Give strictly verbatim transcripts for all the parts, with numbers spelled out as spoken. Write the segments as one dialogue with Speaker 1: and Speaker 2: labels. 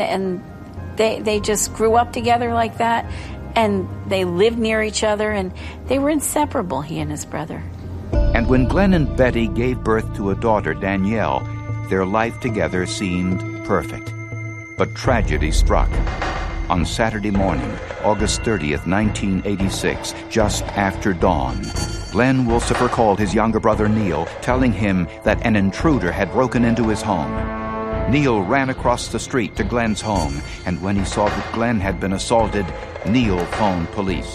Speaker 1: And they they just grew up together like that, and they lived near each other, and they were inseparable, he and his brother.
Speaker 2: And when Glenn and Betty gave birth to a daughter, Danielle, their life together seemed perfect. But tragedy struck. On Saturday morning, August thirtieth, nineteen eighty-six, just after dawn, Glenn Wilcifer called his younger brother Neil, telling him that an intruder had broken into his home. Neil ran across the street to Glenn's home, and when he saw that Glenn had been assaulted, Neil phoned police.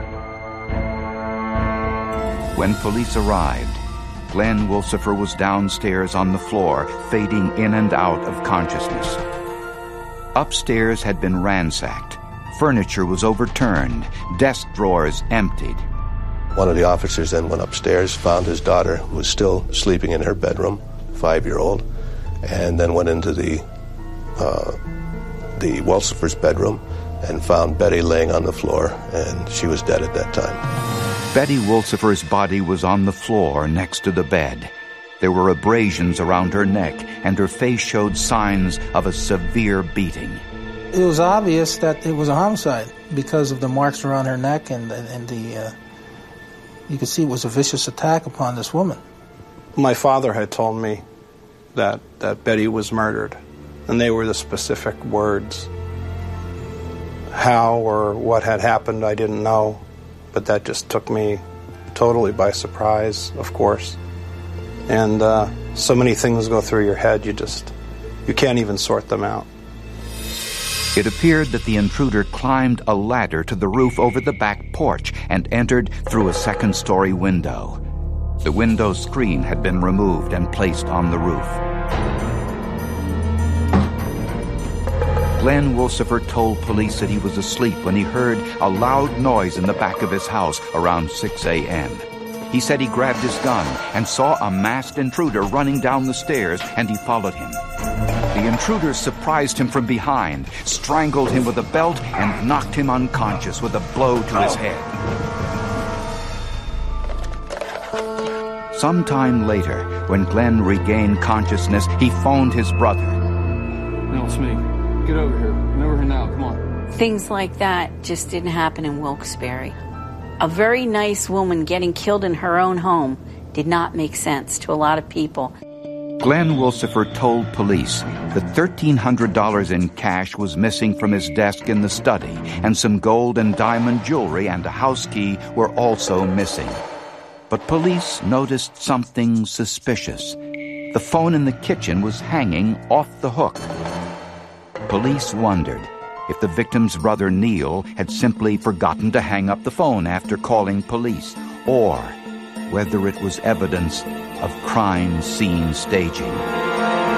Speaker 2: When police arrived, Glenn Wilcifer was downstairs on the floor, fading in and out of consciousness. Upstairs had been ransacked. Furniture was overturned, desk drawers emptied.
Speaker 3: One of the officers then went upstairs, found his daughter, who was still sleeping in her bedroom, five-year-old, and then went into the uh, the Wilcifer's bedroom and found Betty laying on the floor, and she was dead at that time.
Speaker 2: Betty Wilcifer's body was on the floor next to the bed. There were abrasions around her neck, and her face showed signs of a severe beating.
Speaker 4: It was obvious that it was a homicide because of the marks around her neck, and, and the uh, you could see it was a vicious attack upon this woman.
Speaker 5: My father had told me that, that Betty was murdered, and they were the specific words. How or what had happened, I didn't know, but that just took me totally by surprise, of course. And uh, so many things go through your head, you just, you can't even sort them out.
Speaker 2: It appeared that the intruder climbed a ladder to the roof over the back porch and entered through a second-story window. The window screen had been removed and placed on the roof. Glenn Wilcifer told police that he was asleep when he heard a loud noise in the back of his house around six a.m. He said he grabbed his gun and saw a masked intruder running down the stairs, and he followed him. The intruder surprised him from behind, strangled him with a belt, and knocked him unconscious with a blow to his head. Sometime later, when Glenn regained consciousness, he phoned his brother.
Speaker 6: No, it's me. Get over here. I'm over here now. Come on.
Speaker 1: Things like that just didn't happen in Wilkes-Barre. A very nice woman getting killed in her own home did not make sense to a lot of people.
Speaker 2: Glenn Wilcifer told police that thirteen hundred dollars in cash was missing from his desk in the study, and some gold and diamond jewelry and a house key were also missing. But police noticed something suspicious. The phone in the kitchen was hanging off the hook. Police wondered if the victim's brother Neil had simply forgotten to hang up the phone after calling police, or whether it was evidence of crime scene staging.